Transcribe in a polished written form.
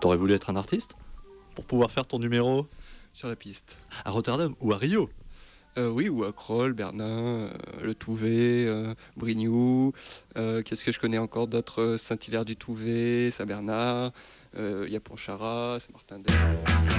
T'aurais voulu être un artiste pour pouvoir faire ton numéro sur la piste. à Rotterdam ou à Rio? Oui, ou à Kroll, Bernin, le Touvet, Brignoux. Qu'est-ce que je connais encore d'autres? Saint-Hilaire du Touvet, Saint-Bernard, il y a Pontcharrat, Saint-Martin-d'Hères.